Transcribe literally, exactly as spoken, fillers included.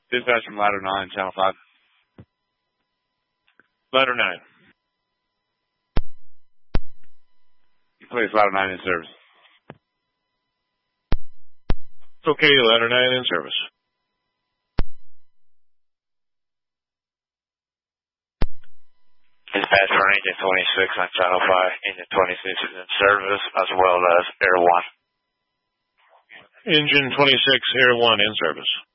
Dispatch from Ladder nine, Channel five. Ladder nine. Please, Ladder nine in service. Okay, Ladder nine in service. Dispatch for Engine twenty-six on Channel five. Engine twenty-six is in service as well as Air one. Engine twenty-six, Air one in service.